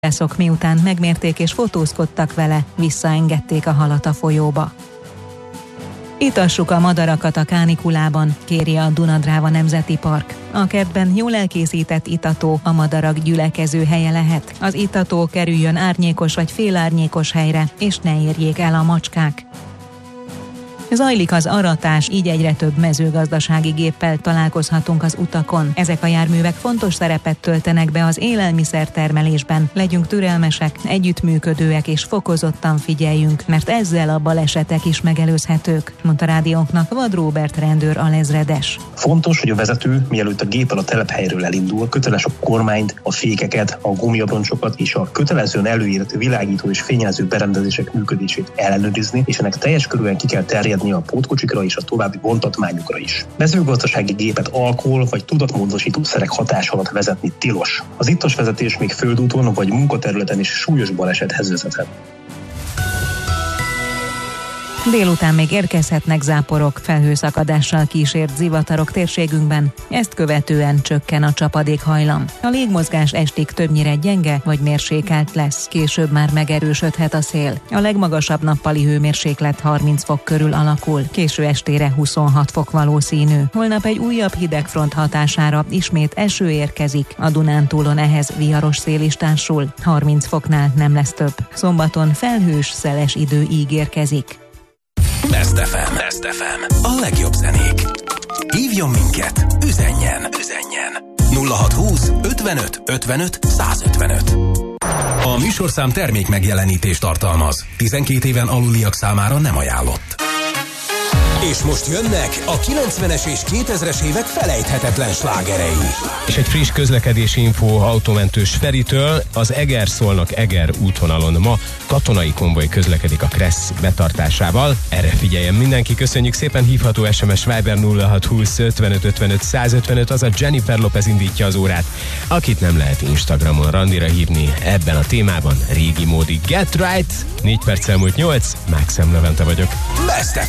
Halászok miután megmérték és fotózkodtak vele, visszaengedték a halat a folyóba. Itassuk a madarakat a kánikulában, kéri a Duna-Dráva Nemzeti Park. A kertben jól elkészített itató a madarak gyülekező helye lehet. Az itató kerüljön árnyékos vagy félárnyékos helyre, és ne érjék el a macskák. Zajlik az aratás, így egyre több mezőgazdasági géppel találkozhatunk az utakon. Ezek a járművek fontos szerepet töltenek be az élelmiszertermelésben. Legyünk türelmesek, együttműködőek és fokozottan figyeljünk, mert ezzel a balesetek is megelőzhetők, mondta rádiónknak Vad Róbert rendőr alezredes. Fontos, hogy a vezető, mielőtt a géppel a telephelyről elindul, köteles a kormányt, a fékeket, a gumiabroncsokat és a kötelezően előírt világító és fényjelző berendezések működését ellenőrizni, és ennek teljes körülön ki kell terjedni a pótkocsikra és a további vontatmányokra is. Mezőgazdasági gépet alkohol vagy tudatmódosító szerek hatása alatt vezetni tilos. Az ittas vezetés még földúton vagy munkaterületen is súlyos balesethez vezethet. Délután még érkezhetnek záporok, felhőszakadással kísért zivatarok térségünkben, ezt követően csökken a csapadékhajlam. A légmozgás estig többnyire gyenge vagy mérsékelt lesz, később már megerősödhet a szél. A legmagasabb nappali hőmérséklet 30 fok körül alakul, késő estére 26 fok valószínű. Holnap egy újabb hidegfront hatására ismét eső érkezik, a Dunántúlon ehhez viharos szél is társul, 30 foknál nem lesz több. Szombaton felhős, szeles idő ígérkezik. Best FM. A legjobb zenék. Hívjon minket, üzenjen. 0620 55 55 155. A műsorszám termék megjelenítést tartalmaz. 12 éven aluliak számára nem ajánlott. És most jönnek a 90-es és 2000-es évek felejthetetlen slágerei. És egy friss közlekedési info autómentős Feritől: az Eger-Szolnok-Eger útvonalon ma katonai konvoj közlekedik a Kressz betartásával. Erre figyeljen mindenki, köszönjük szépen. Hívható SMS Viber 0620 55 55 155, az a Jennifer Lopez indítja az órát, akit nem lehet Instagramon randira hívni ebben a témában régi módi. Get Right, 4 perccel múlt 8, Maxim Levente vagyok. Best